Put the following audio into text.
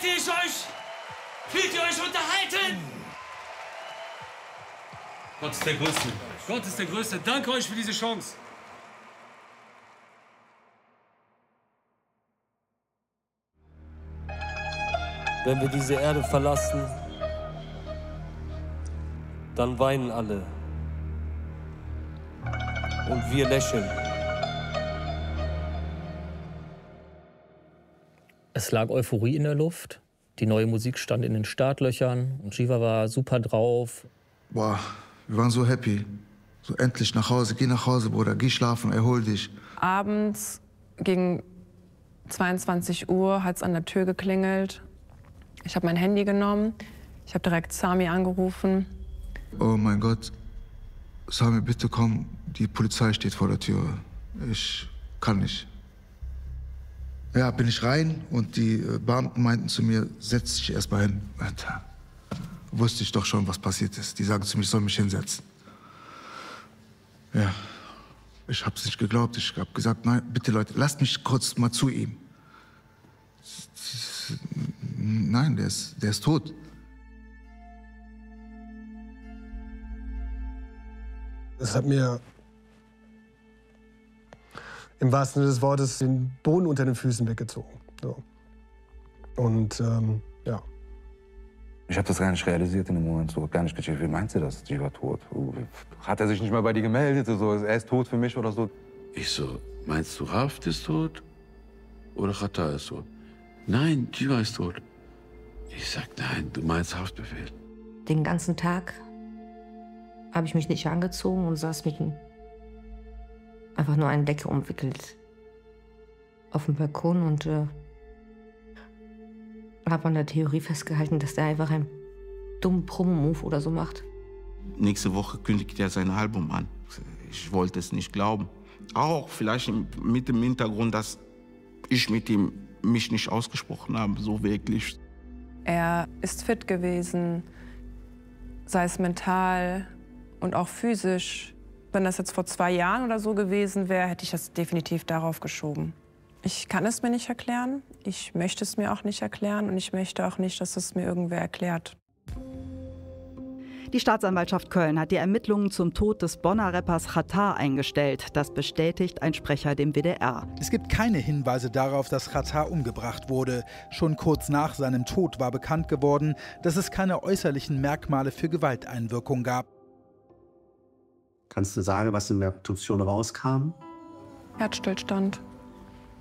ich euch? Fühlt ihr euch unterhalten? Gott ist der Größte. Gott ist der Größte. Danke euch für diese Chance. Wenn wir diese Erde verlassen, dann weinen alle. Und wir lächeln. Es lag Euphorie in der Luft. Die neue Musik stand in den Startlöchern und Shiva war super drauf. Boah, wir waren so happy. So endlich nach Hause. Geh nach Hause, Bruder. Geh schlafen, erhol dich. Abends gegen 22 Uhr hat es an der Tür geklingelt. Ich habe mein Handy genommen. Ich habe direkt Sami angerufen. Oh mein Gott. Sami, bitte komm. Die Polizei steht vor der Tür. Ich kann nicht. Ja, bin ich rein und die Beamten meinten zu mir, setz dich erst mal hin. Alter, wusste ich doch schon, was passiert ist. Die sagen zu mir, ich soll mich hinsetzen. Ja, ich hab's nicht geglaubt. Ich hab gesagt, nein, bitte Leute, lasst mich kurz mal zu ihm. Nein, der ist tot. Es hat mir im wahrsten Sinne des Wortes den Boden unter den Füßen weggezogen. So. Und ja. Ich habe das gar nicht realisiert in dem Moment, so gar nicht gecheckt. Wie meint sie das? Die war tot. Hat er sich nicht mal bei dir gemeldet? So, er ist tot für mich oder so? Ich so, meinst du, Raft ist tot? Oder Chata ist tot? Nein, Jiva ist tot. Ich sag, nein, du meinst Haftbefehl. Den ganzen Tag habe ich mich nicht angezogen und saß mit einfach nur eine Decke umwickelt auf dem Balkon und habe an der Theorie festgehalten, dass der einfach einen dummen Promo-Move oder so macht. Nächste Woche kündigt er sein Album an. Ich wollte es nicht glauben. Auch vielleicht mit dem Hintergrund, dass ich mit ihm mich nicht ausgesprochen habe, so wirklich. Er ist fit gewesen, sei es mental und auch physisch. Wenn das jetzt vor 2 Jahren oder so gewesen wäre, hätte ich das definitiv darauf geschoben. Ich kann es mir nicht erklären, ich möchte es mir auch nicht erklären und ich möchte auch nicht, dass es mir irgendwer erklärt. Die Staatsanwaltschaft Köln hat die Ermittlungen zum Tod des Bonner Rappers Xatar eingestellt. Das bestätigt ein Sprecher dem WDR. Es gibt keine Hinweise darauf, dass Xatar umgebracht wurde. Schon kurz nach seinem Tod war bekannt geworden, dass es keine äußerlichen Merkmale für Gewalteinwirkung gab. Kannst du sagen, was in der Obduktion rauskam? Herzstillstand.